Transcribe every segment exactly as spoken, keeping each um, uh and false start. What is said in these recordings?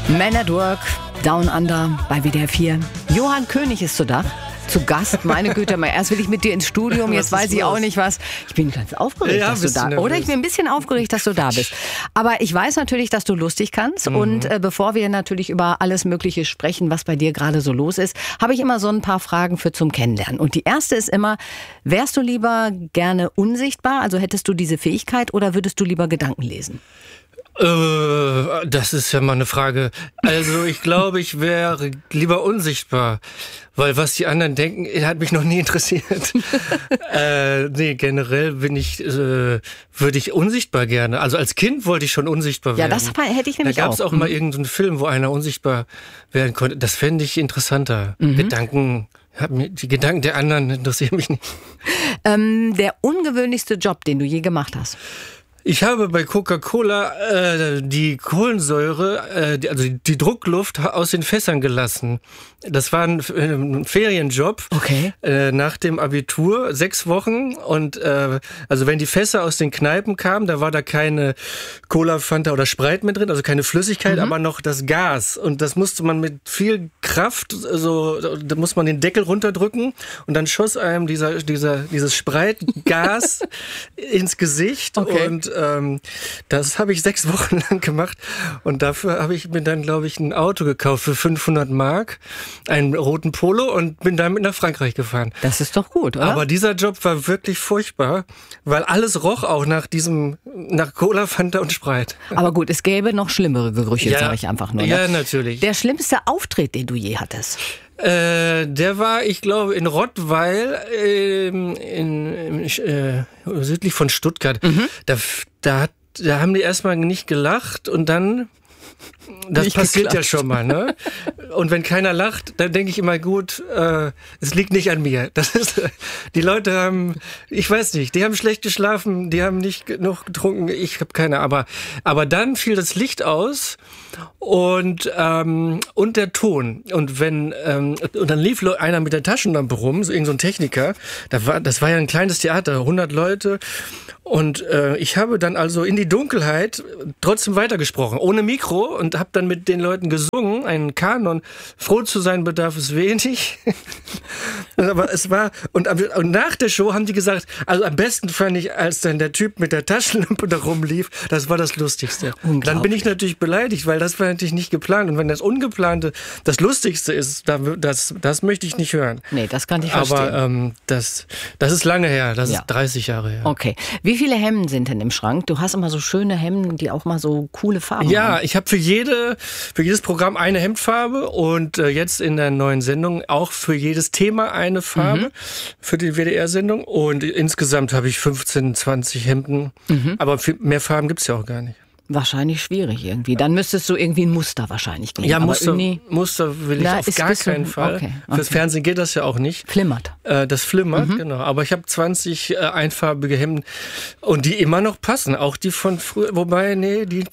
Man at Work, Down Under bei W D R vier. Johann König ist zu Dach. Zu Gast, meine Güte, mal erst will ich mit dir ins Studium, jetzt weiß ich auch nicht was. Ich bin ganz aufgeregt, ja, dass du da bist. Oder ich bin ein bisschen aufgeregt, dass du da bist. Aber ich weiß natürlich, dass du lustig kannst. Mhm. Und äh, bevor wir natürlich über alles Mögliche sprechen, was bei dir gerade so los ist, habe ich immer so ein paar Fragen für zum Kennenlernen. Und die erste ist immer, wärst du lieber gerne unsichtbar, also hättest du diese Fähigkeit, oder würdest du lieber Gedanken lesen? Äh, das ist ja mal eine Frage. Also ich glaube, ich wäre lieber unsichtbar, weil was die anderen denken, hat mich noch nie interessiert. äh, nee, generell bin ich, äh, würde ich unsichtbar gerne. Also als Kind wollte ich schon unsichtbar werden. Ja, das hätte ich nämlich auch. Da gab es auch, auch mal irgendeinen Film, wo einer unsichtbar werden konnte. Das fände ich interessanter. Mhm. Gedanken... Die Gedanken der anderen interessieren mich nicht. Ähm, der ungewöhnlichste Job, den du je gemacht hast? Ich habe bei Coca-Cola äh, die Kohlensäure, äh, die, also die, die Druckluft aus den Fässern gelassen. Das war ein, äh, ein Ferienjob. Okay. Äh, nach dem Abitur, sechs Wochen. Und äh, also wenn die Fässer aus den Kneipen kamen, da war da keine Cola, Fanta oder Sprite mehr drin, also keine Flüssigkeit, mhm. aber noch das Gas. Und das musste man mit viel Kraft, so, da muss man den Deckel runterdrücken und dann schoss einem dieser, dieser, dieses Sprite-Gas ins Gesicht. Okay. Und ähm, das habe ich sechs Wochen lang gemacht. Und dafür habe ich mir dann, glaube ich, ein Auto gekauft für fünfhundert Mark, einen roten Polo, und bin damit nach Frankreich gefahren. Das ist doch gut, oder? Aber dieser Job war wirklich furchtbar, weil alles roch auch nach diesem, nach Cola, Fanta und Sprite. Aber gut, es gäbe noch schlimmere Gerüche, ja, sage ich einfach nur. Ne? Ja, natürlich. Der schlimmste Auftritt, den du je hattest? Äh, der war, ich glaube, in Rottweil, äh, in, in, äh, südlich von Stuttgart. Mhm. Da, da, hat, da haben die erstmal nicht gelacht und dann... Das nicht passiert geklatscht. Ja schon mal, ne? Und wenn keiner lacht, dann denke ich immer, gut, äh, es liegt nicht an mir. Das ist, die Leute haben, ich weiß nicht, die haben schlecht geschlafen, die haben nicht genug getrunken, ich habe keine, aber, aber dann fiel das Licht aus und, ähm, und der Ton. Und wenn, ähm, und dann lief einer mit der Taschenlampe rum, so irgend so ein Techniker, das war, das war ja ein kleines Theater, hundert Leute. Und äh, ich habe dann also in die Dunkelheit trotzdem weitergesprochen, ohne Mikro, und habe dann mit den Leuten gesungen, einen Kanon. Froh zu sein bedarf es wenig. Aber es war, und, und nach der Show haben die gesagt, also am besten fand ich, als dann der Typ mit der Taschenlampe da rumlief, das war das Lustigste. Dann bin ich natürlich beleidigt, weil das war natürlich nicht geplant. Und wenn das Ungeplante das Lustigste ist, das, das möchte ich nicht hören. Nee, das kann ich verstehen. Aber ähm, das, das ist lange her, das ja. ist dreißig Jahre her. Okay. Wie viele Hemden sind denn im Schrank? Du hast immer so schöne Hemden, die auch mal so coole Farben ja, haben. Ja, ich habe für jede, für jedes Programm eine Hemdfarbe und äh, jetzt in der neuen Sendung auch für jedes Thema eine Farbe, mhm. für die W D R-Sendung. Und insgesamt habe ich fünfzehn, zwanzig Hemden. Mhm. Aber viel mehr Farben gibt's ja auch gar nicht. Wahrscheinlich schwierig irgendwie. Dann müsstest du irgendwie ein Muster wahrscheinlich geben. Ja, Muster, Muster will ich Na, auf gar keinen du, Fall. Okay, okay. Fürs Fernsehen geht das ja auch nicht. Flimmert. Äh, das flimmert, mhm. genau. Aber ich habe zwanzig äh, einfarbige Hemden und die immer noch passen. Auch die von früher. Wobei, nee, die...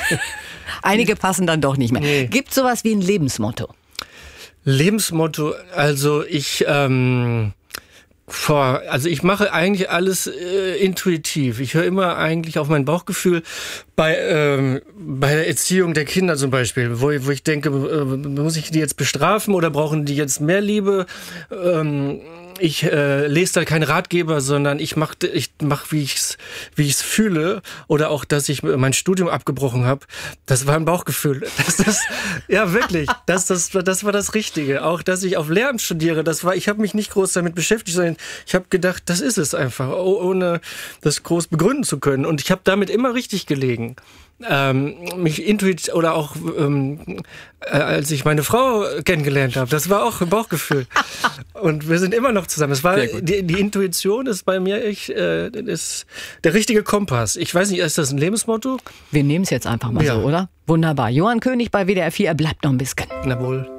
Einige passen dann doch nicht mehr. Nee. Gibt es sowas wie ein Lebensmotto? Lebensmotto, also ich... Ähm, Vor, also ich mache eigentlich alles äh, intuitiv. Ich höre immer eigentlich auf mein Bauchgefühl bei ähm, bei der Erziehung der Kinder zum Beispiel, wo, wo ich denke, äh, muss ich die jetzt bestrafen oder brauchen die jetzt mehr Liebe? Ähm, ich äh, lese da keinen Ratgeber, sondern ich mache, ich mach, wie ich's, wie ich's fühle, oder auch, dass ich mein Studium abgebrochen habe. Das war ein Bauchgefühl. Das, das, ja, wirklich. Das, das, das war das Richtige. Auch, dass ich auf Lehramt studiere. Das war, ich habe mich nicht groß damit beschäftigt, sondern ich habe gedacht, das ist es einfach, ohne das groß begründen zu können. Und ich habe damit immer richtig gelegen. Ähm, mich intuitiv oder auch ähm, äh, als ich meine Frau kennengelernt habe, das war auch ein Bauchgefühl. Und wir sind immer noch zusammen. Es war die, die Intuition ist bei mir ich äh, ist der richtige Kompass. Ich weiß nicht, ist das ein Lebensmotto? Wir nehmen es jetzt einfach mal ja. so, oder? Wunderbar. Johann König bei W D R vier, er bleibt noch ein bisschen. Na wohl.